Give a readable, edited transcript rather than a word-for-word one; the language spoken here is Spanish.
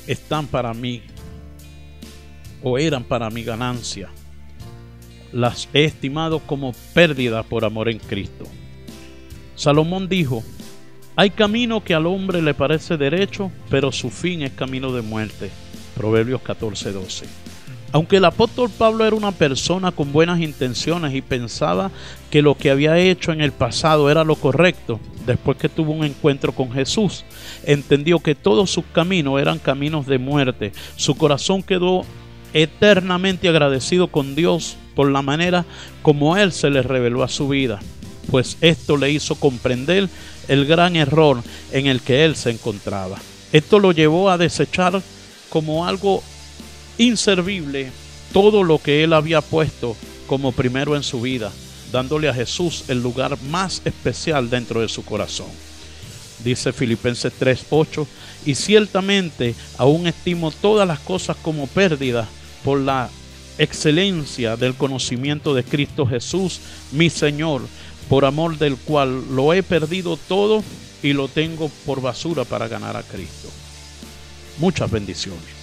están para mí o eran para mi ganancia, las he estimado como pérdida por amor en Cristo. Salomón dijo: hay camino que al hombre le parece derecho, pero su fin es camino de muerte. Proverbios 14:12. Aunque el apóstol Pablo era una persona con buenas intenciones y pensaba que lo que había hecho en el pasado era lo correcto, después que tuvo un encuentro con Jesús, entendió que todos sus caminos eran caminos de muerte. Su corazón quedó eternamente agradecido con Dios por la manera como Él se le reveló a su vida, pues esto le hizo comprender el gran error en el que él se encontraba. Esto lo llevó a desechar como algo inservible todo lo que él había puesto como primero en su vida, dándole a Jesús el lugar más especial dentro de su corazón. Dice Filipenses 3:8: y ciertamente aún estimo todas las cosas como pérdida por la excelencia del conocimiento de Cristo Jesús, mi Señor, por amor del cual lo he perdido todo y lo tengo por basura para ganar a Cristo. Muchas bendiciones.